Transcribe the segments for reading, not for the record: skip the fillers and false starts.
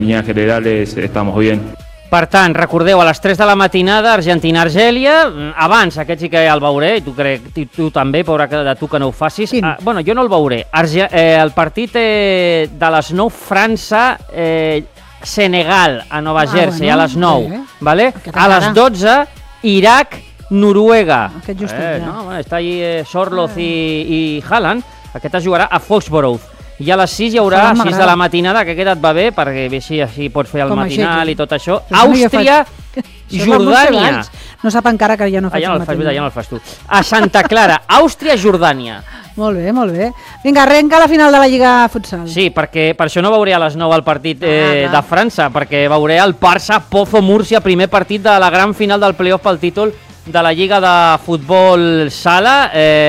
líneas generales estamos bien. Per tant, recordeu, a les 3 de la matinada, Argentina-Argèlia, abans, aquest sí que el veuré, i tu també, pobra de tu que no ho facis. Bueno, jo no el veuré. El partit de les 9, França, Senegal, a Nova Jersey, a les 9, vale? A les 12, Iraq, Noruega. Està allí Sorloth i Haaland, aquest es jugarà a Foxborough. I a les 6 hi haurà 6 de la matinada, que aquest et va bé, perquè així pots fer el matinal i tot això. Àustria i Jordània. No sap encara que ja no faig el matinal. Ja no el fas tu. A Santa Clara, Àustria, Jordània. Molt bé, molt bé. Vinga, arrenca la final de la Lliga Futsal. Sí, perquè per això no veuré a les 9 el partit de França, perquè veuré el Barça Pozo Múrcia, primer partit de la gran final del playoff pel títol de la Lliga de Futbol Sala,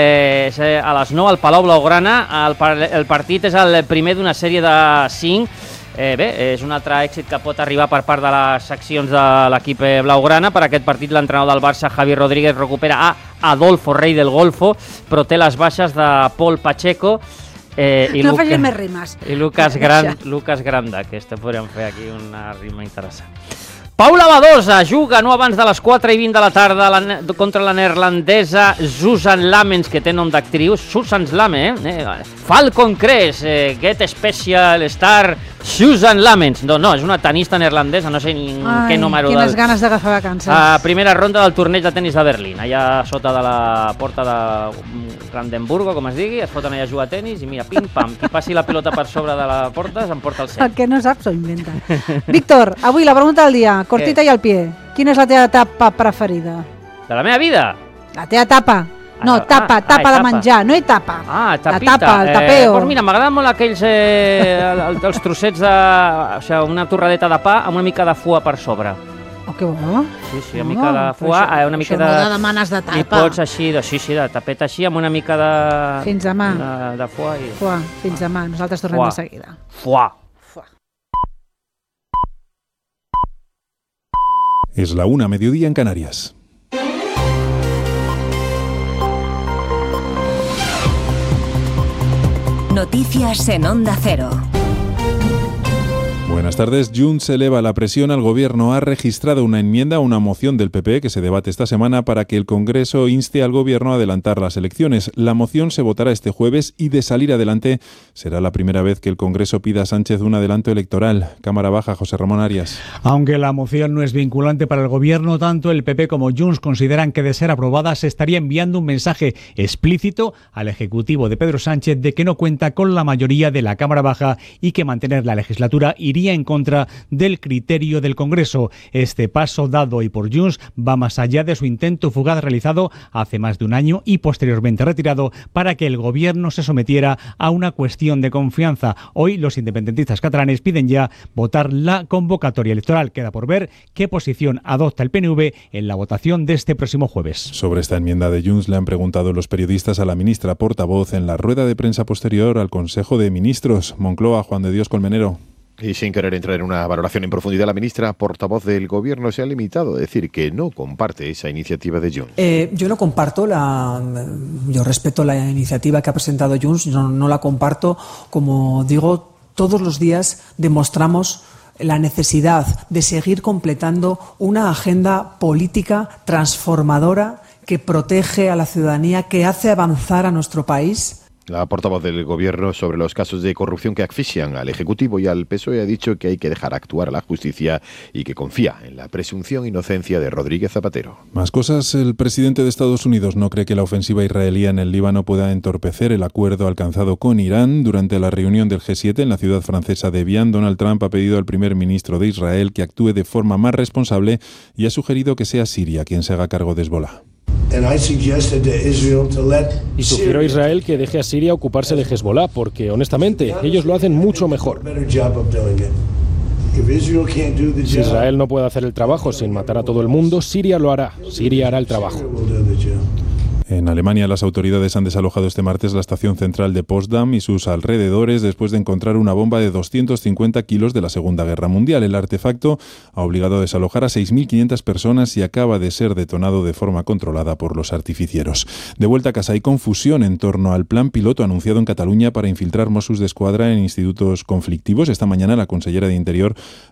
a les 9 al Palau Blaugrana. El partit és el primer d'una sèrie de 5. Bé, és un altre èxit que pot arribar per part de les seccions de l'equip blaugrana. Per aquest partit l'entrenador del Barça, Javi Rodríguez, recupera a Adolfo Rey del Golfo, però té les baixes de Paul Pacheco no facis més rimes. I Lucas Granda, que podríem fer aquí una rima interessant. Paula Badosa juga no abans de les 4:20 de la tarda contra la neerlandesa Susan Lamens, que té nom d'actriu, Susan Lamens, Falcon Crest, Get Special Star, Susan Lamens. No, és una tenista neerlandesa, no sé què número. Quines ganes d'agafar vacances. Primera ronda del torneig de tenis de Berlín, allà sota de la porta de Brandenburgo, com es digui, es foten allà a jugar a tenis i mira, pim-pam, qui passi la pilota per sobre de la porta s'emporta el set. El que no saps ho inventa. Víctor, avui la pregunta del dia, cortita i al pie. Quina és la teva tapa preferida? De la meva vida? La teva tapa. No, tapa de menjar, no etapa. Tapita. La tapa, el tapeo. Doncs mira, m'agraden molt aquells els trossets de... O sigui, una torradeta de pa amb una mica de foie per sobre. Oh, que bo. Sí, una mica de foie, una mica de... Això no demanes de tapa. I pots així, de tapeta així, amb una mica de... Fins demà. De foie. Foie, fins demà. Nosaltres tornem de seguida. Foie. Es la 1, mediodía en Canarias. Noticias en Onda Cero. Buenas tardes. Junts eleva la presión al Gobierno. Ha registrado una enmienda a una moción del PP que se debate esta semana para que el Congreso inste al Gobierno a adelantar las elecciones. La moción se votará este jueves y, de salir adelante, será la primera vez que el Congreso pida a Sánchez un adelanto electoral. Cámara Baja, José Ramón Arias. Aunque la moción no es vinculante para el Gobierno, tanto el PP como Junts consideran que, de ser aprobada, se estaría enviando un mensaje explícito al Ejecutivo de Pedro Sánchez de que no cuenta con la mayoría de la Cámara Baja y que mantener la legislatura iría en contra del criterio del Congreso. Este paso dado hoy por Junts va más allá de su intento fugaz realizado hace más de un año y posteriormente retirado para que el Gobierno se sometiera a una cuestión de confianza. Hoy los independentistas catalanes piden ya votar la convocatoria electoral. Queda por ver qué posición adopta el PNV en la votación de este próximo jueves. Sobre esta enmienda de Junts le han preguntado los periodistas a la ministra portavoz en la rueda de prensa posterior al Consejo de Ministros. Moncloa, Juan de Dios Colmenero. Y sin querer entrar en una valoración en profundidad, la ministra portavoz del Gobierno se ha limitado a decir que no comparte esa iniciativa de Junts. Yo no comparto yo respeto la iniciativa que ha presentado Junts, no la comparto. Como digo, todos los días demostramos la necesidad de seguir completando una agenda política transformadora que protege a la ciudadanía, que hace avanzar a nuestro país. La portavoz del Gobierno sobre los casos de corrupción que asfixian al Ejecutivo y al PSOE ha dicho que hay que dejar actuar a la justicia y que confía en la presunción inocencia de Rodríguez Zapatero. Más cosas. El presidente de Estados Unidos no cree que la ofensiva israelí en el Líbano pueda entorpecer el acuerdo alcanzado con Irán. Durante la reunión del G7 en la ciudad francesa de Evian, Donald Trump ha pedido al primer ministro de Israel que actúe de forma más responsable y ha sugerido que sea Siria quien se haga cargo de Hezbollah. Y sugiero a Israel que deje a Siria ocuparse de Hezbollah, porque honestamente ellos lo hacen mucho mejor. Si Israel no puede hacer el trabajo sin matar a todo el mundo, Siria lo hará. Siria hará el trabajo. En Alemania, las autoridades han desalojado este martes la estación central de Potsdam y sus alrededores después de encontrar una bomba de 250 kilos de la Segunda Guerra Mundial. El artefacto ha obligado a desalojar a 6.500 personas y acaba de ser detonado de forma controlada por los artificieros. De vuelta a casa, hay confusión en torno al plan piloto anunciado en Cataluña para infiltrar Mossos d'Esquadra en institutos conflictivos. Esta mañana la consellera de Interior